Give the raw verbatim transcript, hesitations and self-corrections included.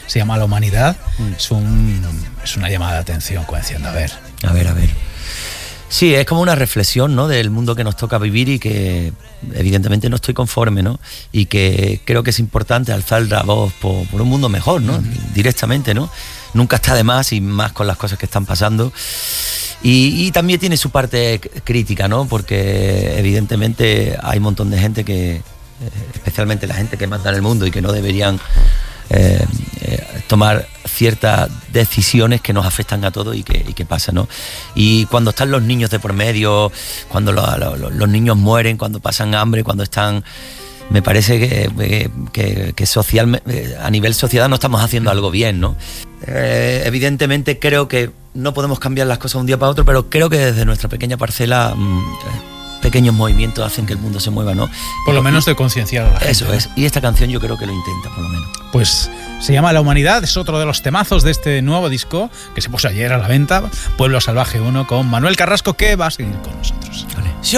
se llama La Humanidad. Mm. Es, un, es una llamada de atención, como diciendo, a ver. A ver, a ver. Sí, es como una reflexión, ¿no?, del mundo que nos toca vivir y que evidentemente no estoy conforme, ¿no? Y que creo que es importante alzar la voz por, por un mundo mejor, ¿no? Uh-huh. Directamente, ¿no? Nunca está de más, y más con las cosas que están pasando. Y, y también tiene su parte crítica, ¿no? Porque evidentemente hay un montón de gente que, especialmente la gente que manda en el mundo y que no deberían eh, eh, tomar ciertas decisiones que nos afectan a todos y que, y que pasan, ¿no? Y cuando están los niños de por medio, cuando lo, lo, los niños mueren, cuando pasan hambre, cuando están... Me parece que, que, que social, a nivel sociedad no estamos haciendo algo bien, ¿no? Eh, evidentemente creo que no podemos cambiar las cosas de un día para otro, pero creo que desde nuestra pequeña parcela mmm, pequeños movimientos hacen que el mundo se mueva, ¿no? Por lo menos de concienciar a la gente. Eso es, y esta canción yo creo que lo intenta, por lo menos. Pues se llama La Humanidad, es otro de los temazos de este nuevo disco que se puso ayer a la venta, Pueblo Salvaje uno, con Manuel Carrasco, que va a seguir con nosotros.